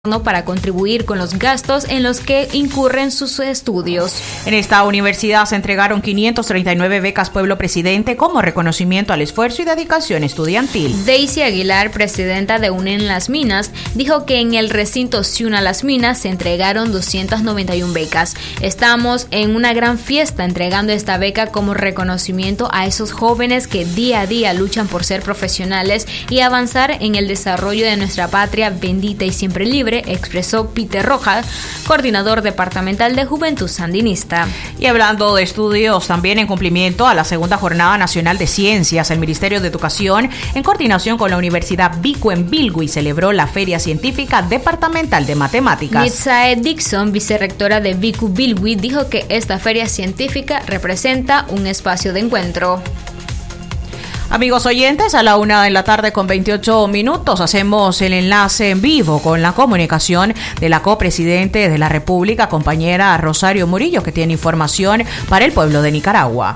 para contribuir con los gastos en los que incurren sus estudios. En esta universidad se entregaron 539 becas Pueblo Presidente como reconocimiento al esfuerzo y dedicación estudiantil. Daisy Aguilar, presidenta de UNEN Las Minas, dijo que en el recinto Ciuna Las Minas se entregaron 291 becas. Estamos en una gran fiesta entregando esta beca como reconocimiento a esos jóvenes que día a día luchan por ser profesionales y avanzar en el desarrollo de nuestra patria bendita y siempre libre, expresó Peter Rojas, coordinador departamental de Juventud Sandinista. Y hablando de estudios, también en cumplimiento a la segunda Jornada Nacional de Ciencias, el Ministerio de Educación, en coordinación con la Universidad Vicu en Bilwi, celebró la Feria Científica Departamental de Matemáticas. Nitzae Dixon, vicerrectora de Vicu Bilwi, dijo que esta feria científica representa un espacio de encuentro. Amigos oyentes, a la 1:28 p.m. hacemos el enlace en vivo con la comunicación de la copresidente de la República, compañera Rosario Murillo, que tiene información para el pueblo de Nicaragua.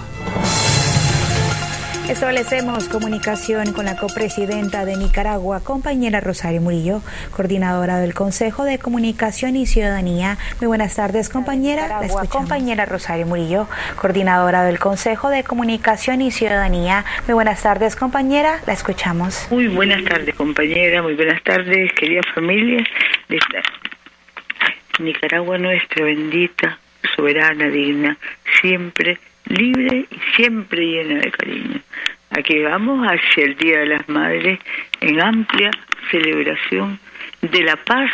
Establecemos comunicación con la copresidenta de Nicaragua, compañera Rosario Murillo, coordinadora del Consejo de Comunicación y Ciudadanía. Muy buenas tardes, compañera. Compañera Rosario Murillo, coordinadora del Consejo de Comunicación y Ciudadanía. Muy buenas tardes, compañera. La escuchamos. Muy buenas tardes, compañera. Muy buenas tardes, querida familia de Nicaragua nuestra, bendita, soberana, digna, siempre libre y siempre llena de cariño. Aquí vamos hacia el Día de las Madres en amplia celebración de la paz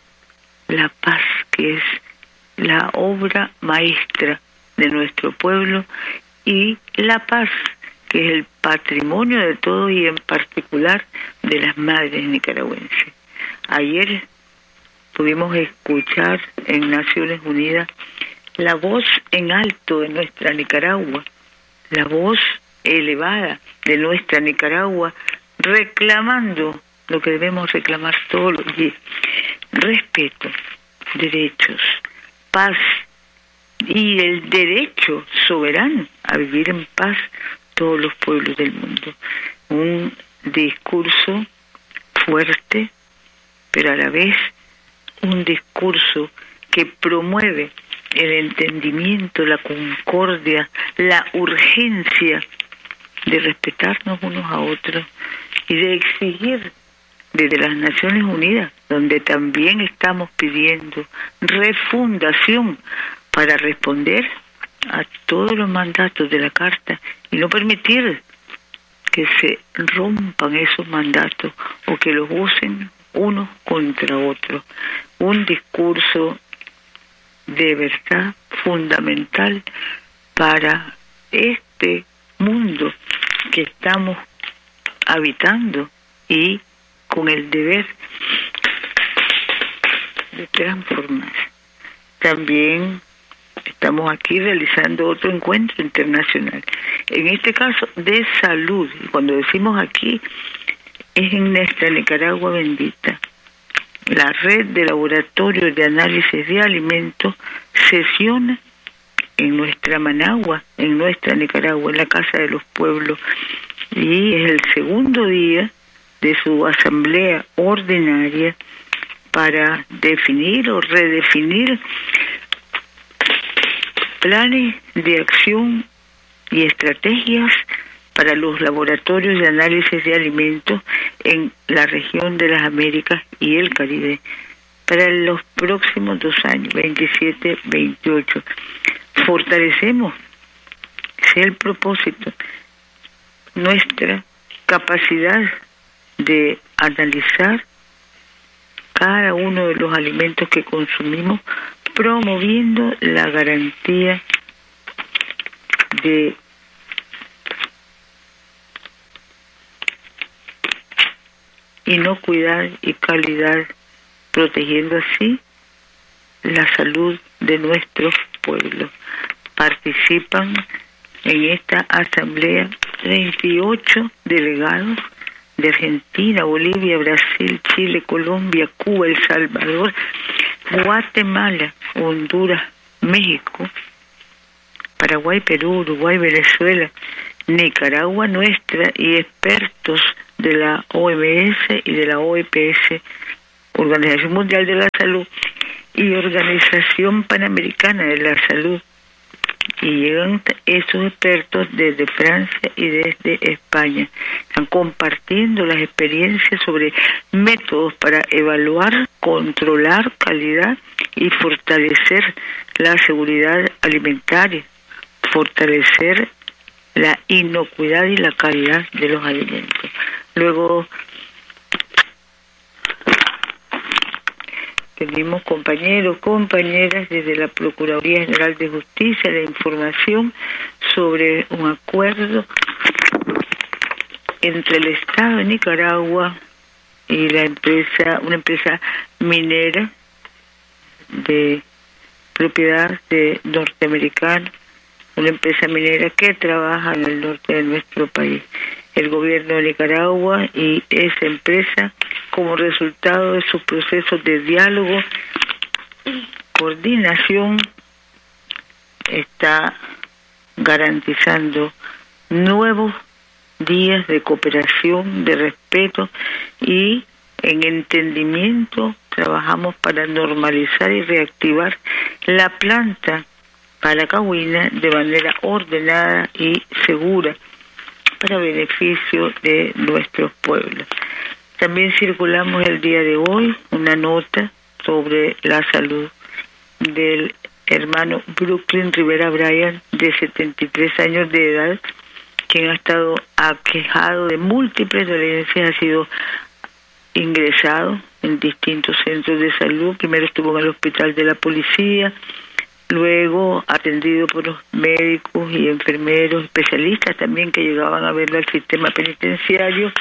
que es la obra maestra de nuestro pueblo, y la paz que es el patrimonio de todos y en particular de las madres nicaragüenses. Ayer pudimos escuchar en Naciones Unidas la voz en alto de nuestra Nicaragua, la voz elevada de nuestra Nicaragua, reclamando lo que debemos reclamar todos los días: respeto, derechos, paz y el derecho soberano a vivir en paz todos los pueblos del mundo. Un discurso fuerte, pero a la vez un discurso que promueve el entendimiento, la concordia, la urgencia de respetarnos unos a otros y de exigir desde las Naciones Unidas, donde también estamos pidiendo refundación para responder a todos los mandatos de la Carta y no permitir que se rompan esos mandatos o que los usen unos contra otros. Un discurso de verdad fundamental para este mundo que estamos habitando y con el deber de transformar. También estamos aquí realizando otro encuentro internacional, en este caso de salud, y cuando decimos aquí es en nuestra Nicaragua bendita. La red de laboratorios de análisis de alimentos sesiona en nuestra Managua, en nuestra Nicaragua, en la Casa de los Pueblos, y es el segundo día de su asamblea ordinaria para definir o redefinir planes de acción y estrategias para los laboratorios de análisis de alimentos en la región de las Américas y el Caribe para los próximos 2 años, 27-28. Fortalecemos, ese es el propósito, nuestra capacidad de analizar cada uno de los alimentos que consumimos, promoviendo la garantía de inocuidad y calidad, protegiendo así la salud de nuestros pueblos. Participan en esta asamblea 38 delegados de Argentina, Bolivia, Brasil, Chile, Colombia, Cuba, El Salvador, Guatemala, Honduras, México, Paraguay, Perú, Uruguay, Venezuela, Nicaragua nuestra y expertos de la OMS y de la OEPS Organización Mundial de la Salud y Organización Panamericana de la Salud. Y llegan esos expertos desde Francia y desde España. Están compartiendo las experiencias sobre métodos para evaluar, controlar calidad y fortalecer la seguridad alimentaria, fortalecer la inocuidad y la calidad de los alimentos. Luego tenemos compañeros, compañeras desde la Procuraduría General de Justicia, la información sobre un acuerdo entre el Estado de Nicaragua y una empresa minera de propiedad de norteamericana, una empresa minera que trabaja en el norte de nuestro país. El gobierno de Nicaragua y esa empresa, como resultado de sus procesos de diálogo y coordinación, está garantizando nuevos días de cooperación, de respeto y en entendimiento. Trabajamos para normalizar y reactivar la planta Palacagüina de manera ordenada y segura para beneficio de nuestros pueblos. También circulamos el día de hoy una nota sobre la salud del hermano Brooklyn Rivera Bryan, de 73 años de edad, quien ha estado aquejado de múltiples dolencias, ha sido ingresado en distintos centros de salud. Primero estuvo en el hospital de la policía, luego atendido por los médicos y enfermeros, especialistas también que llegaban a verlo al sistema penitenciario,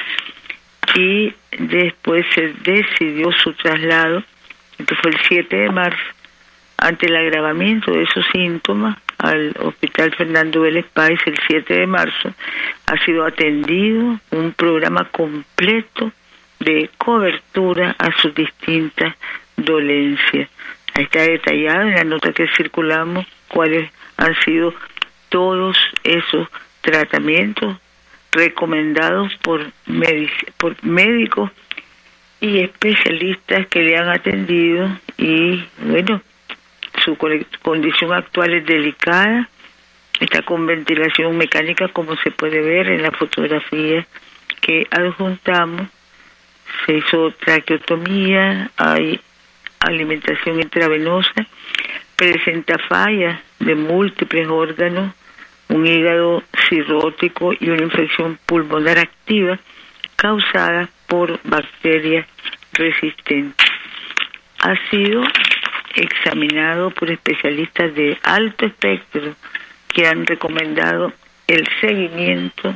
y después se decidió su traslado, que fue el 7 de marzo, ante el agravamiento de esos síntomas, al Hospital Fernando Vélez Páez. El 7 de marzo ha sido atendido un programa completo de cobertura a sus distintas dolencias. Ahí está detallado en la nota que circulamos cuáles han sido todos esos tratamientos recomendados por médicos y especialistas que le han atendido. Y bueno, su condición actual es delicada, está con ventilación mecánica, como se puede ver en la fotografía que adjuntamos. Se hizo traqueotomía, hay alimentación intravenosa, presenta fallas de múltiples órganos, un hígado cirrótico y una infección pulmonar activa causada por bacterias resistentes. Ha sido examinado por especialistas de alto espectro que han recomendado el seguimiento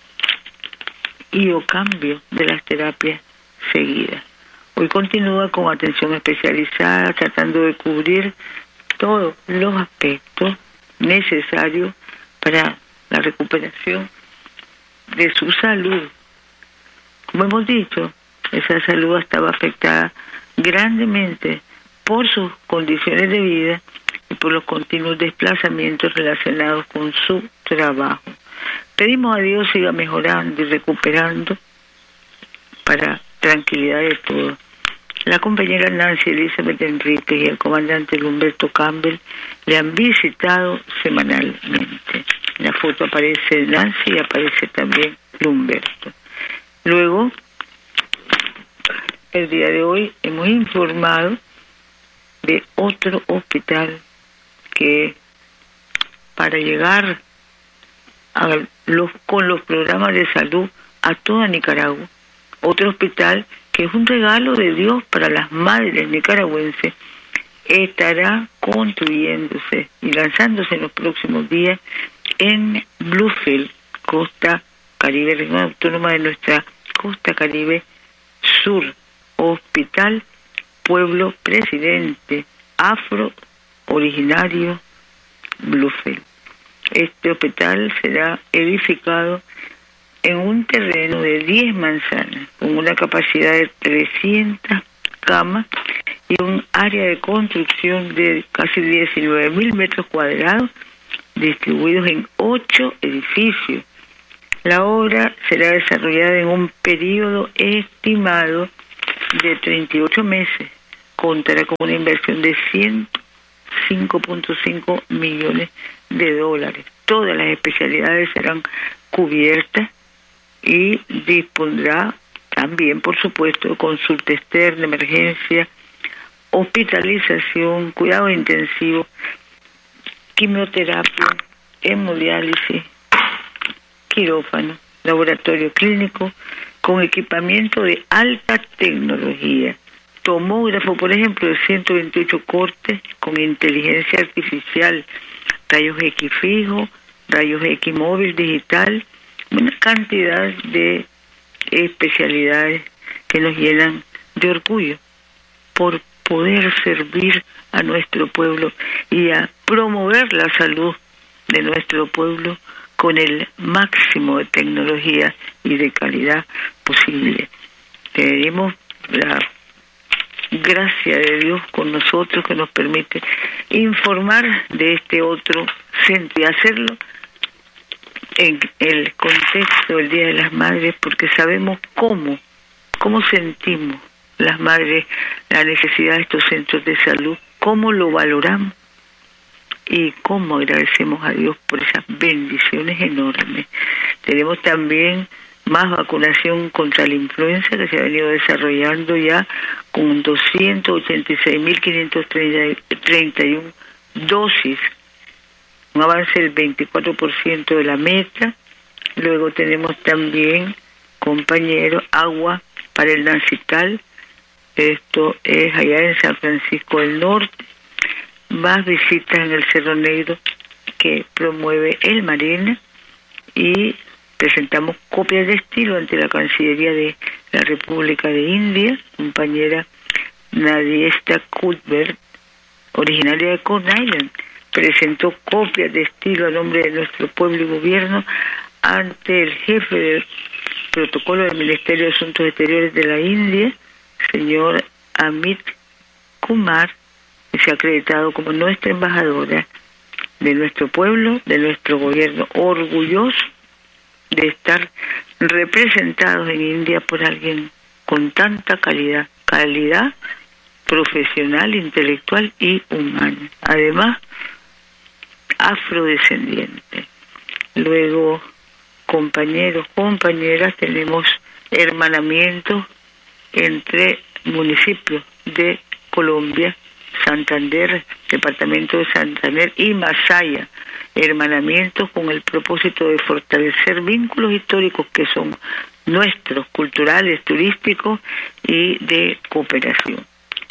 y o cambio de las terapias seguidas. Hoy continúa con atención especializada, tratando de cubrir todos los aspectos necesarios para la recuperación de su salud. Como hemos dicho, esa salud estaba afectada grandemente por sus condiciones de vida y por los continuos desplazamientos relacionados con su trabajo. Pedimos a Dios siga mejorando y recuperando para tranquilidad de todos. La compañera Nancy Elizabeth Enríquez y el comandante Humberto Campbell le han visitado semanalmente. En la foto aparece Nancy y aparece también Humberto. Luego, el día de hoy hemos informado de otro hospital que, para llegar con los programas de salud a toda Nicaragua, otro hospital que es un regalo de Dios para las madres nicaragüenses, estará construyéndose y lanzándose en los próximos días en Bluefield, costa Caribe, región autónoma de nuestra costa Caribe Sur. Hospital Pueblo Presidente Afro Originario Bluefield. Este hospital será edificado en un terreno de 10 manzanas, con una capacidad de 300 camas y un área de construcción de casi 19.000 metros cuadrados, distribuidos en 8 edificios. La obra será desarrollada en un periodo estimado de 38 meses contará con una inversión de 105.5 millones de dólares. Todas las especialidades serán cubiertas y dispondrá también, por supuesto, de consulta externa, emergencia, hospitalización, cuidado intensivo, quimioterapia, hemodiálisis, quirófano, laboratorio clínico, con equipamiento de alta tecnología. Tomógrafo, por ejemplo, de 128 cortes con inteligencia artificial, rayos X fijo, rayos X móvil, digital, una cantidad de especialidades que nos llenan de orgullo por poder servir a nuestro pueblo y a promover la salud de nuestro pueblo con el máximo de tecnología y de calidad posible. Tenemos la gracia de Dios con nosotros que nos permite informar de este otro centro y hacerlo en el contexto del Día de las Madres, porque sabemos cómo sentimos las madres la necesidad de estos centros de salud, cómo lo valoramos y cómo agradecemos a Dios por esas bendiciones enormes. Tenemos también más vacunación contra la influenza que se ha venido desarrollando ya con 286.531 dosis, un avance del 24% de la meta. Luego tenemos también, compañeros, agua para el Nacital, esto es allá en San Francisco del Norte, más visitas en el Cerro Negro que promueve el Marina, y presentamos copias de estilo ante la Cancillería de la República de India. Compañera Nadiesta Cuthbert, originaria de Coney Island, presentó copias de estilo a nombre de nuestro pueblo y gobierno ante el jefe del protocolo del Ministerio de Asuntos Exteriores de la India, señor Amit Kumar, que se ha acreditado como nuestra embajadora de nuestro pueblo, de nuestro gobierno, orgulloso de estar representados en India por alguien con tanta calidad profesional, intelectual y humana. Además, afrodescendiente. Luego, compañeros, compañeras, tenemos hermanamiento entre municipios de Colombia, Santander, departamento de Santander y Masaya, hermanamientos con el propósito de fortalecer vínculos históricos que son nuestros, culturales, turísticos y de cooperación.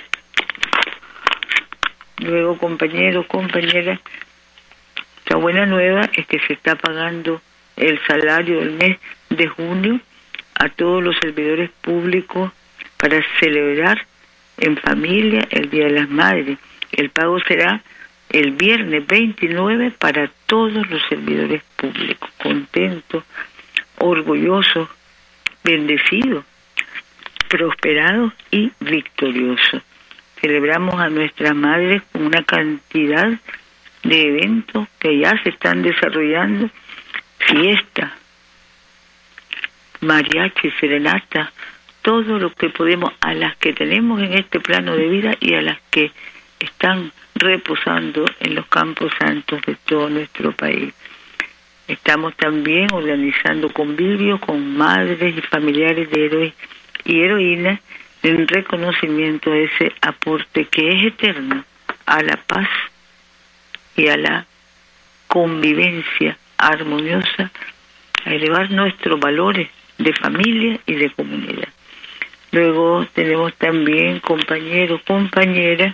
Luego, compañeros, compañeras, la buena nueva es que se está pagando el salario del mes de junio a todos los servidores públicos para celebrar en familia el Día de las Madres. El pago será el viernes 29 para todos los servidores públicos. Contentos, orgullosos, bendecidos, prosperados y victoriosos. Celebramos a nuestras madres con una cantidad de eventos que ya se están desarrollando: fiesta, mariachi, serenata, todo lo que podemos, a las que tenemos en este plano de vida y a las que están reposando en los campos santos de todo nuestro país. Estamos también organizando convivios con madres y familiares de héroes y heroínas en reconocimiento a ese aporte que es eterno a la paz y a la convivencia armoniosa, a elevar nuestros valores de familia y de comunidad. Luego tenemos también compañeros, compañeras,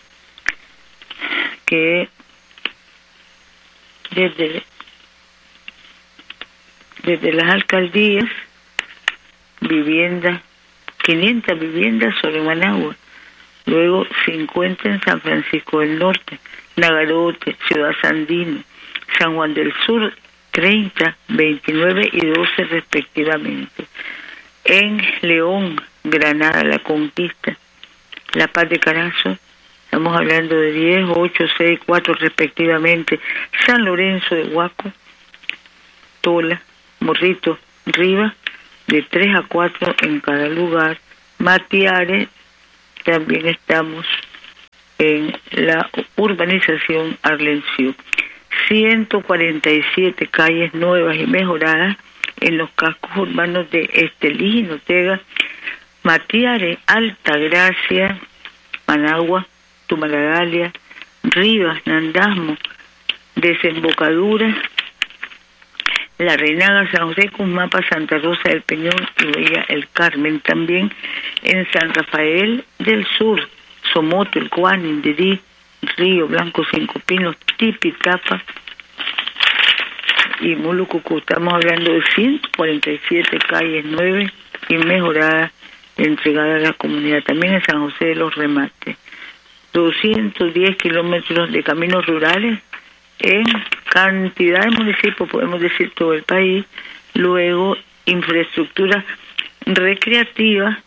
que desde las alcaldías, viviendas, 500 viviendas sobre Managua, luego 50 en San Francisco del Norte, Nagarote, Ciudad Sandino, San Juan del Sur, 30, 29 y 12 respectivamente. En León, Granada, La Conquista, La Paz de Carazo, estamos hablando de 10, 8, 6, 4 respectivamente. San Lorenzo de Huaco, Tola, Morrito, Rivas, de 3 a 4 en cada lugar. Matiare, también estamos en la urbanización Arlencio. 147 calles nuevas y mejoradas en los cascos urbanos de Estelí, Jinotega, Matiare, Altagracia, Managua, Tumalagalia, Rivas, Nandasmo, Desembocadura, La Reinaga, San José, Cusmapa, Santa Rosa del Peñón y Villa El Carmen. También en San Rafael del Sur, Somoto, El Cuán, Indirí, Río Blanco, Cinco Pinos, Tipitapa y Mulucucú. Estamos hablando de 147 calles nuevas y mejoradas entregadas a la comunidad. También en San José de los Remates. 210 kilómetros de caminos rurales en cantidad de municipios, podemos decir todo el país. Luego, infraestructura recreativa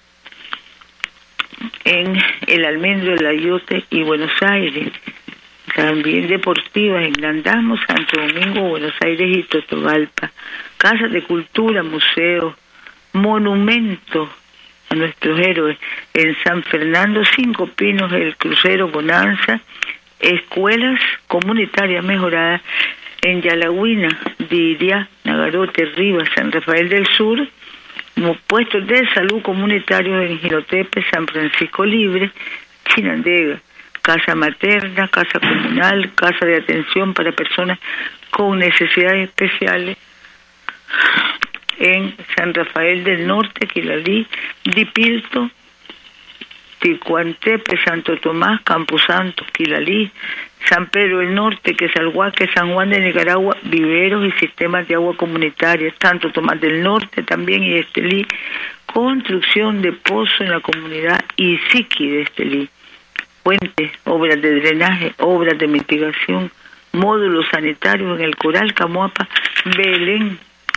en El Almendro, El Ayote y Buenos Aires. También deportivas en Nandasmo, Santo Domingo, Buenos Aires y Totogalpa. Casas de cultura, museos, monumentos a nuestros héroes en San Fernando, Cinco Pinos, El Crucero, Bonanza, escuelas comunitarias mejoradas en Yalagüina, Diriá, Nagarote, Rivas, San Rafael del Sur, puestos de salud comunitarios en Jilotepe, San Francisco Libre, Chinandega, casa materna, casa comunal, casa de atención para personas con necesidades especiales en San Rafael del Norte, Quilalí, Dipilto, Ticuantepe, Santo Tomás, Camposanto, Quilalí, San Pedro del Norte, Quesalhuaque, San Juan de Nicaragua, viveros y sistemas de agua comunitarias, Santo Tomás del Norte también y Estelí, construcción de pozo en la comunidad Isiqui de Estelí, puentes, obras de drenaje, obras de mitigación, módulos sanitarios en el Coral, Camoapa, Belén,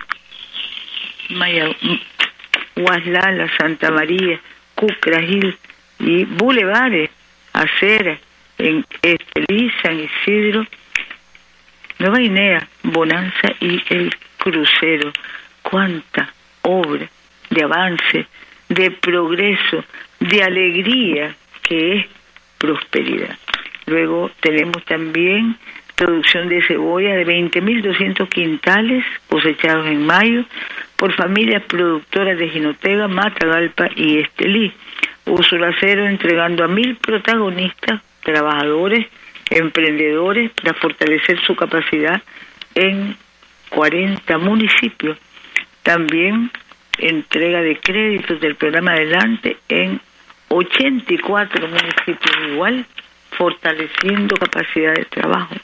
Huaslala, Santa María, Cucragil y bulevares, aceras en Estelí, San Isidro, Nueva Guinea, Bonanza y El Crucero. Cuánta obra de avance, de progreso, de alegría que es prosperidad. Luego tenemos también producción de cebolla de 20.200 quintales cosechados en mayo por familias productoras de Jinotega, Matagalpa y Estelí. Usuracero entregando a 1.000 protagonistas, trabajadores, emprendedores para fortalecer su capacidad en 40 municipios. También entrega de créditos del programa Adelante en 84 municipios igual, fortaleciendo capacidad de trabajo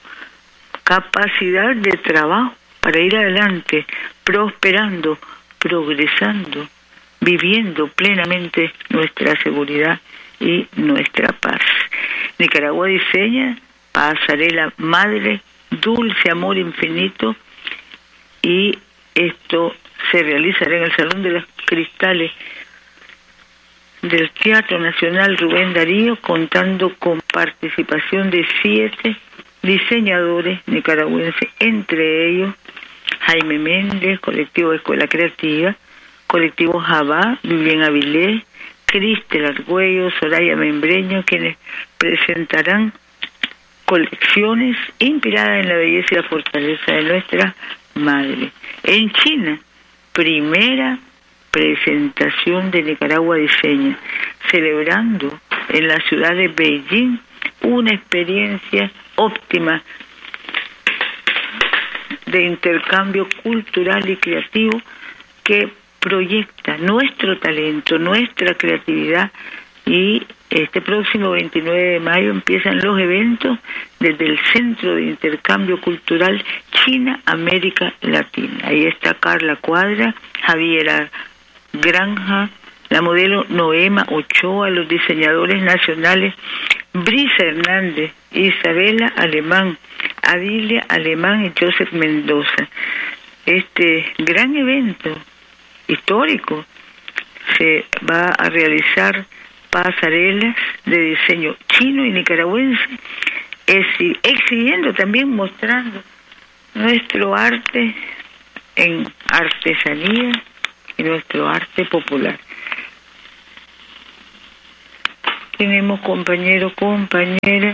para ir adelante, prosperando, progresando, viviendo plenamente nuestra seguridad y nuestra paz. Nicaragua diseña pasarela madre, dulce amor infinito, y esto se realizará en el Salón de los Cristales del Teatro Nacional Rubén Darío, contando con participación de 7 diseñadores nicaragüenses, entre ellos Jaime Méndez, Colectivo Escuela Creativa, Colectivo Jabá, Vivian Avilés, Cristel Argüello, Soraya Membreño, quienes presentarán colecciones inspiradas en la belleza y la fortaleza de nuestra madre. En China, primera presentación de Nicaragua Diseña, celebrando en la ciudad de Beijing una experiencia óptima de intercambio cultural y creativo que proyecta nuestro talento, nuestra creatividad. Y este próximo 29 de mayo empiezan los eventos desde el Centro de Intercambio Cultural China-América Latina. Ahí está Carla Cuadra, Javiera Granja, la modelo Noema Ochoa, los diseñadores nacionales Brisa Hernández, Isabela Alemán, Adilia Alemán y Joseph Mendoza. Este gran evento histórico se va a realizar pasarelas de diseño chino y nicaragüense, exhibiendo también, mostrando nuestro arte en artesanía y nuestro arte popular. tenemos, compañeros, compañeras,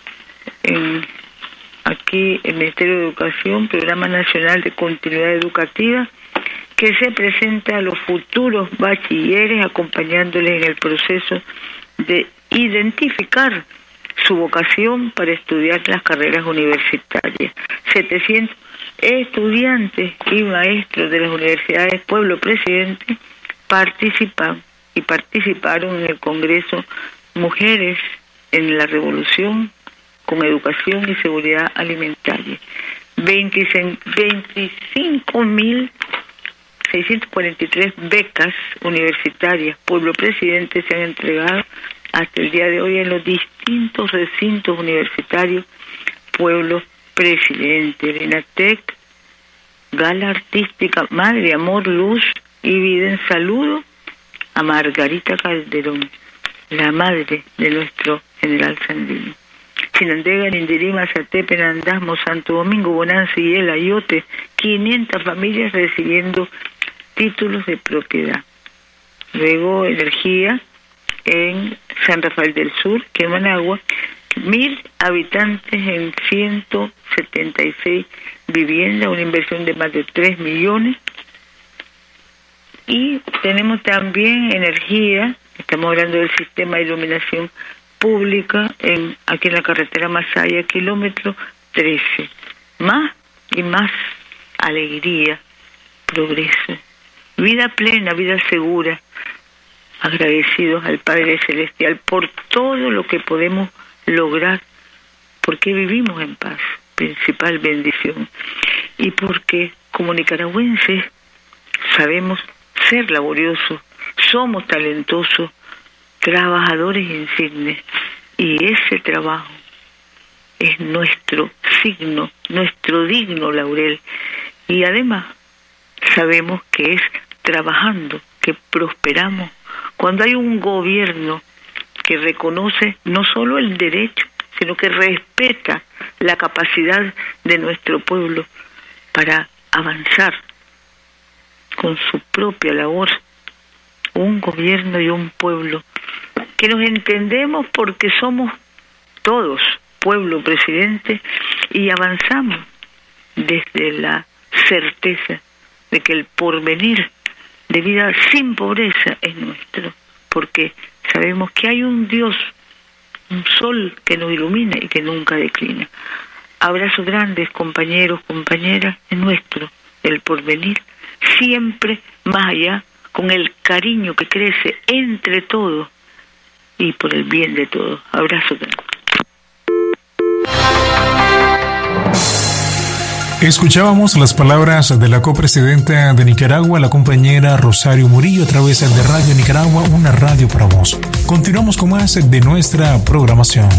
aquí el Ministerio de Educación, Programa Nacional de Continuidad Educativa, que se presenta a los futuros bachilleres acompañándoles en el proceso de identificar su vocación para estudiar las carreras universitarias. 700 estudiantes y maestros de las universidades Pueblo Presidente participaron en el Congreso Mujeres en la Revolución con Educación y Seguridad Alimentaria. 25.643 becas universitarias Pueblo Presidente se han entregado hasta el día de hoy en los distintos recintos universitarios Pueblo Presidente. Renatec, Gala Artística, Madre, Amor, Luz y Vida. En saludo a Margarita Calderón, la madre de nuestro general Sandino. Sinandega, Nindirí, Mazatepe, Nandasmo, Santo Domingo, Bonanza y El Ayote, 500 familias recibiendo títulos de propiedad. Luego energía en San Rafael del Sur, que en Managua, 1.000 habitantes en 176 viviendas, una inversión de más de 3 millones. Y tenemos también energía, estamos hablando del sistema de iluminación pública aquí en la carretera Masaya, kilómetro 13. Más y más alegría, progreso, vida plena, vida segura. Agradecidos al Padre Celestial por todo lo que podemos lograr, porque vivimos en paz, principal bendición, y porque como nicaragüenses sabemos ser laboriosos, somos talentosos, trabajadores insignes, y ese trabajo es nuestro signo, nuestro digno laurel, y además sabemos que es trabajando que prosperamos. Cuando hay un gobierno que reconoce no solo el derecho, sino que respeta la capacidad de nuestro pueblo para avanzar con su propia labor, un gobierno y un pueblo que nos entendemos porque somos todos pueblo presidente y avanzamos desde la certeza de que el porvenir de vida sin pobreza es nuestro, porque sabemos que hay un Dios, un sol que nos ilumina y que nunca declina. Abrazos grandes, compañeros, compañeras, es nuestro el porvenir, siempre más allá, con el cariño que crece entre todos y por el bien de todos. Abrazo grande. Escuchábamos las palabras de la copresidenta de Nicaragua, la compañera Rosario Murillo, a través de Radio Nicaragua, una radio para vos. Continuamos con más de nuestra programación.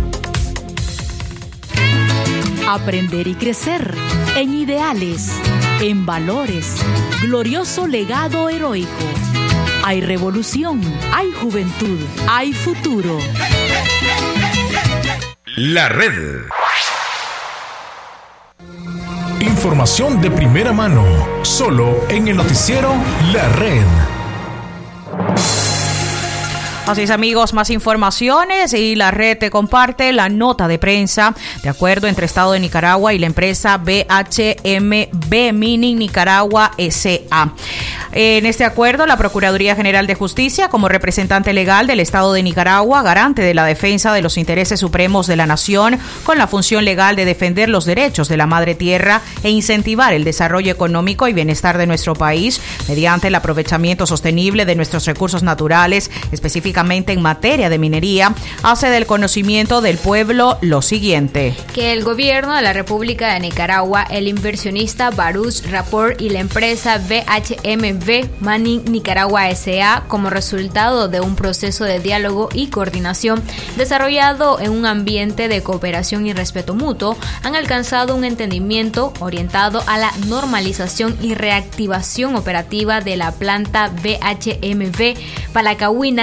Aprender y crecer en ideales, en valores, glorioso legado heroico. Hay revolución, hay juventud, hay futuro. La Red. Información de primera mano, solo en el noticiero La Red. Así es, amigos, más informaciones y La Red te comparte la nota de prensa de acuerdo entre Estado de Nicaragua y la empresa BHMB Mining Nicaragua S.A. En este acuerdo, la Procuraduría General de Justicia, como representante legal del Estado de Nicaragua, garante de la defensa de los intereses supremos de la nación, con la función legal de defender los derechos de la madre tierra e incentivar el desarrollo económico y bienestar de nuestro país mediante el aprovechamiento sostenible de nuestros recursos naturales, específicamente en materia de minería, hace del conocimiento del pueblo lo siguiente: que el gobierno de la República de Nicaragua, el inversionista Baruch Rapport y la empresa BHMB Mining Nicaragua S.A., como resultado de un proceso de diálogo y coordinación desarrollado en un ambiente de cooperación y respeto mutuo, han alcanzado un entendimiento orientado a la normalización y reactivación operativa de la planta BHMB Palacahuina de manera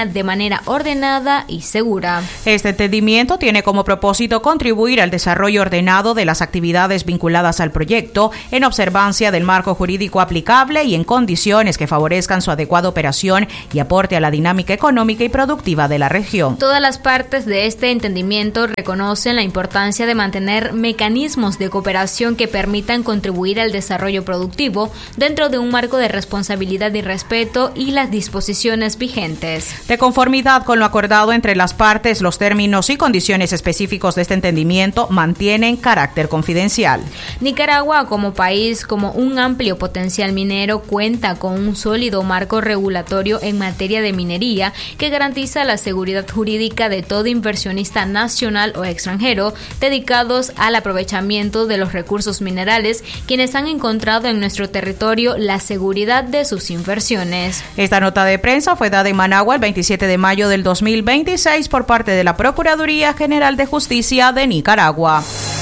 manera ordenada y segura. Este entendimiento tiene como propósito contribuir al desarrollo ordenado de las actividades vinculadas al proyecto en observancia del marco jurídico aplicable y en condiciones que favorezcan su adecuada operación y aporte a la dinámica económica y productiva de la región. Todas las partes de este entendimiento reconocen la importancia de mantener mecanismos de cooperación que permitan contribuir al desarrollo productivo dentro de un marco de responsabilidad y respeto y las disposiciones vigentes. De conformidad con lo acordado entre las partes, los términos y condiciones específicos de este entendimiento mantienen carácter confidencial. Nicaragua, como país, como un amplio potencial minero, cuenta con un sólido marco regulatorio en materia de minería que garantiza la seguridad jurídica de todo inversionista nacional o extranjero dedicados al aprovechamiento de los recursos minerales, quienes han encontrado en nuestro territorio la seguridad de sus inversiones. Esta nota de prensa fue dada en Managua el 27 de mayo del 2026 por parte de la Procuraduría General de Justicia de Nicaragua.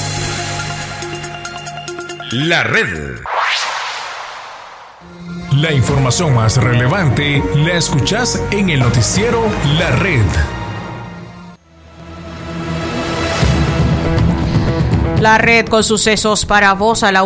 La red. La información más relevante la escuchás en el noticiero La Red. La red con sucesos para vos a la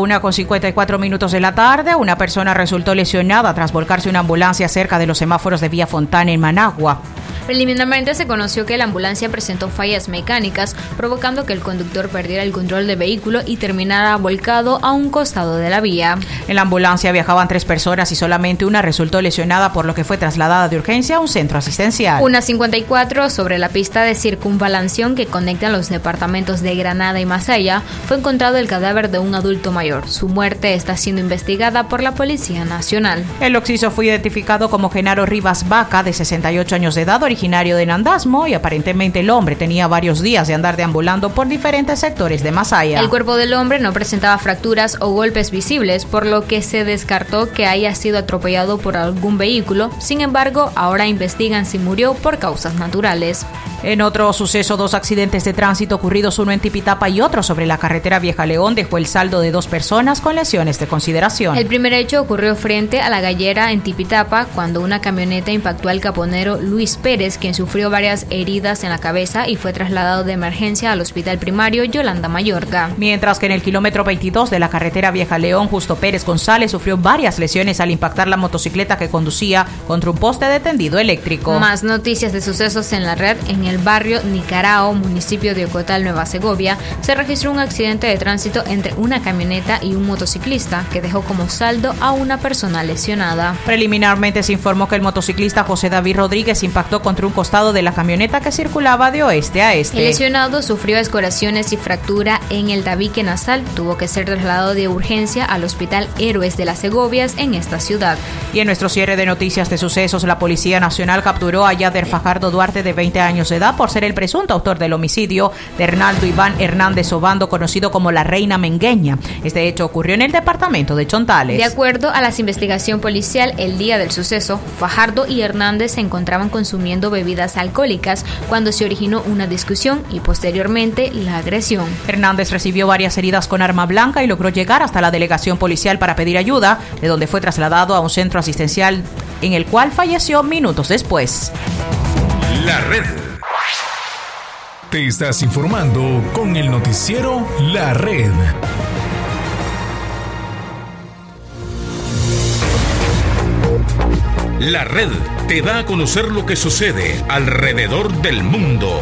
1:54 de la tarde. Una persona resultó lesionada tras volcarse una ambulancia cerca de los semáforos de Vía Fontana en Managua. Preliminarmente se conoció que la ambulancia presentó fallas mecánicas, provocando que el conductor perdiera el control del vehículo y terminara volcado a un costado de la vía. En la ambulancia viajaban 3 personas y solamente una resultó lesionada, por lo que fue trasladada de urgencia a un centro asistencial. 1:54 sobre la pista de circunvalación que conecta los departamentos de Granada y Masaya, fue encontrado el cadáver de un adulto mayor. Su muerte está siendo investigada por la Policía Nacional. El occiso fue identificado como Genaro Rivas Vaca, de 68 años de edad, originario de Nandasmo, y aparentemente el hombre tenía varios días de andar deambulando por diferentes sectores de Masaya. El cuerpo del hombre no presentaba fracturas o golpes visibles, por lo que se descartó que haya sido atropellado por algún vehículo. Sin embargo, ahora investigan si murió por causas naturales. En otro suceso, 2 accidentes de tránsito ocurridos, uno en Tipitapa y otro sobre la carretera Vieja León, dejó el saldo de 2 personas con lesiones de consideración. El primer hecho ocurrió frente a la Gallera en Tipitapa, cuando una camioneta impactó al caponero Luis Pérez, quien sufrió varias heridas en la cabeza y fue trasladado de emergencia al hospital primario Yolanda Mayorga. Mientras que en el kilómetro 22 de la carretera Vieja León, Justo Pérez González sufrió varias lesiones al impactar la motocicleta que conducía contra un poste de tendido eléctrico. Más noticias de sucesos en la red. En el barrio Nicarao, municipio de Ocotal, Nueva Segovia, se registró un accidente de tránsito entre una camioneta y un motociclista que dejó como saldo a una persona lesionada. Preliminarmente se informó que el motociclista José David Rodríguez impactó contra un costado de la camioneta que circulaba de oeste a este. El lesionado sufrió escoraciones y fractura en el tabique nasal. Tuvo que ser trasladado de urgencia al Hospital Héroes de las Segovias en esta ciudad. Y en nuestro cierre de noticias de sucesos, la Policía Nacional capturó a Yader Fajardo Duarte, de 20 años de edad, por ser el presunto autor del homicidio de Hernaldo Iván Hernández Obando, conocido como la Reina Mengueña. Este hecho ocurrió en el departamento de Chontales. De acuerdo a la investigación policial, el día del suceso, Fajardo y Hernández se encontraban consumiendo bebidas alcohólicas cuando se originó una discusión y posteriormente la agresión. Hernández recibió varias heridas con arma blanca y logró llegar hasta la delegación policial para pedir ayuda, de donde fue trasladado a un centro asistencial en el cual falleció minutos después. La red. Te estás informando con el noticiero La Red. La red te da a conocer lo que sucede alrededor del mundo.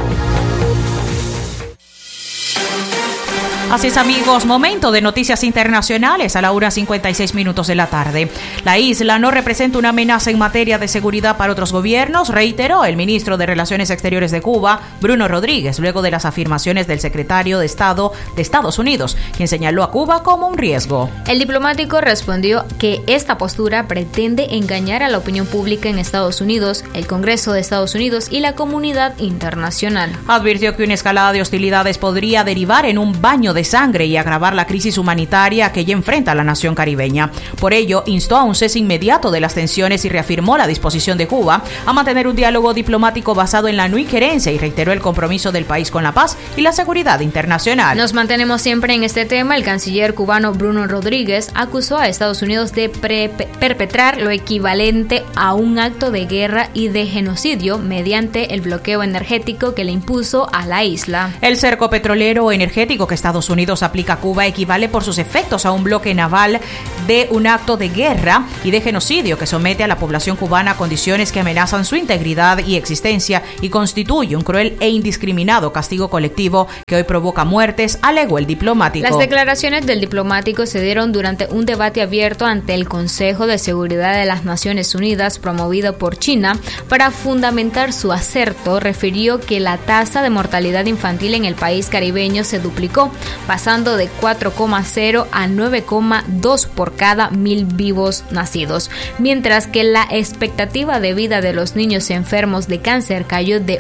Así es, amigos, momento de noticias internacionales a la 1:56 de la tarde. La isla no representa una amenaza en materia de seguridad para otros gobiernos, reiteró el ministro de Relaciones Exteriores de Cuba, Bruno Rodríguez, luego de las afirmaciones del secretario de Estado de Estados Unidos, quien señaló a Cuba como un riesgo. El diplomático respondió que esta postura pretende engañar a la opinión pública en Estados Unidos, el Congreso de Estados Unidos y la comunidad internacional. Advirtió que una escalada de hostilidades podría derivar en un baño de sangre y agravar la crisis humanitaria que ya enfrenta la nación caribeña. Por ello, instó a un cese inmediato de las tensiones y reafirmó la disposición de Cuba a mantener un diálogo diplomático basado en la no injerencia y reiteró el compromiso del país con la paz y la seguridad internacional. Nos mantenemos siempre en este tema. El canciller cubano Bruno Rodríguez acusó a Estados Unidos de perpetrar lo equivalente a un acto de guerra y de genocidio mediante el bloqueo energético que le impuso a la isla. El cerco petrolero energético que Estados Unidos aplica a Cuba equivale por sus efectos a un bloque naval de un acto de guerra y de genocidio que somete a la población cubana a condiciones que amenazan su integridad y existencia y constituye un cruel e indiscriminado castigo colectivo que hoy provoca muertes, alegó el diplomático. Las declaraciones del diplomático se dieron durante un debate abierto ante el Consejo de Seguridad de las Naciones Unidas promovido por China. Para fundamentar su aserto, refirió que la tasa de mortalidad infantil en el país caribeño se duplicó, pasando de 4,0 a 9,2 por cada 1.000 vivos nacidos, mientras que la expectativa de vida de los niños enfermos de cáncer cayó de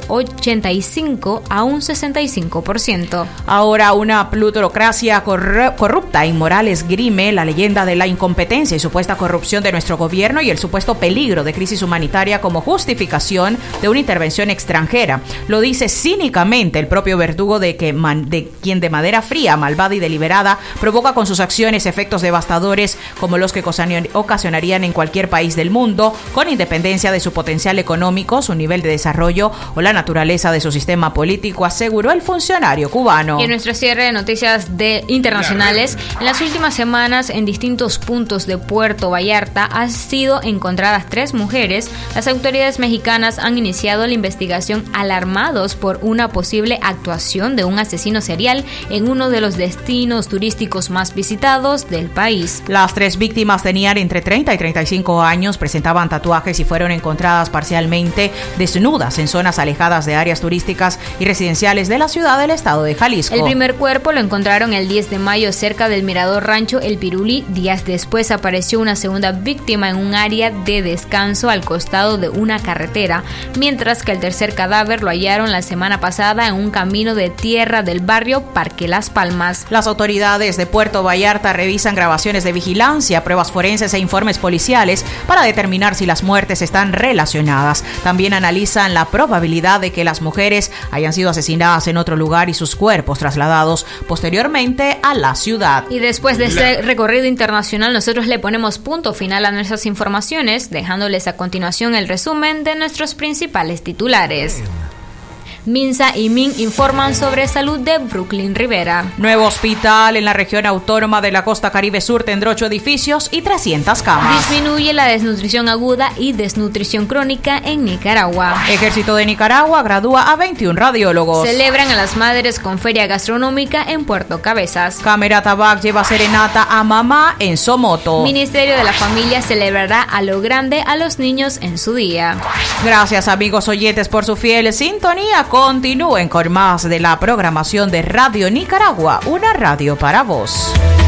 85 a un 65%. Ahora una plutocracia corrupta e inmoral esgrime la leyenda de la incompetencia y supuesta corrupción de nuestro gobierno y el supuesto peligro de crisis humanitaria como justificación de una intervención extranjera. Lo dice cínicamente el propio verdugo de quien de manera fría, malvada y deliberada provoca con sus acciones efectos devastadores como los que ocasionarían en cualquier país del mundo, con independencia de su potencial económico, su nivel de desarrollo o la naturaleza de su sistema político, aseguró el funcionario cubano. Y en nuestro cierre de noticias internacionales, en las últimas semanas en distintos puntos de Puerto Vallarta han sido encontradas 3 mujeres. Las autoridades mexicanas han iniciado la investigación alarmados por una posible actuación de un asesino serial en uno de los destinos turísticos más visitados del país. Las 3 víctimas tenían entre 30 y 35 años, presentaban tatuajes y fueron encontradas parcialmente desnudas en zonas alejadas de áreas turísticas y residenciales de la ciudad del estado de Jalisco. El primer cuerpo lo encontraron el 10 de mayo cerca del mirador Rancho El Pirulí. Días después apareció una segunda víctima en un área de descanso al costado de una carretera, mientras que el tercer cadáver lo hallaron la semana pasada en un camino de tierra del barrio Parque Las Palmas. Las autoridades de Puerto Vallarta revisan grabaciones de vigilancia, pruebas forenses e informes policiales para determinar si las muertes están relacionadas. También analizan la probabilidad de que las mujeres hayan sido asesinadas en otro lugar y sus cuerpos trasladados posteriormente a la ciudad. Y después de este recorrido internacional, nosotros le ponemos punto final a nuestras informaciones, dejándoles a continuación el resumen de nuestros principales titulares. Minsa y Min informan sobre salud de Brooklyn Rivera. Nuevo hospital en la región autónoma de la costa Caribe Sur tendrá 8 edificios y 300 camas. Disminuye la desnutrición aguda y desnutrición crónica en Nicaragua. Ejército de Nicaragua gradúa a 21 radiólogos. Celebran a las madres con feria gastronómica en Puerto Cabezas. Camerata Bac lleva serenata a mamá en Somoto. Ministerio de la Familia celebrará a lo grande a los niños en su día. Gracias, amigos oyentes, por su fiel sintonía. Continúen con más de la programación de Radio Nicaragua, una radio para vos.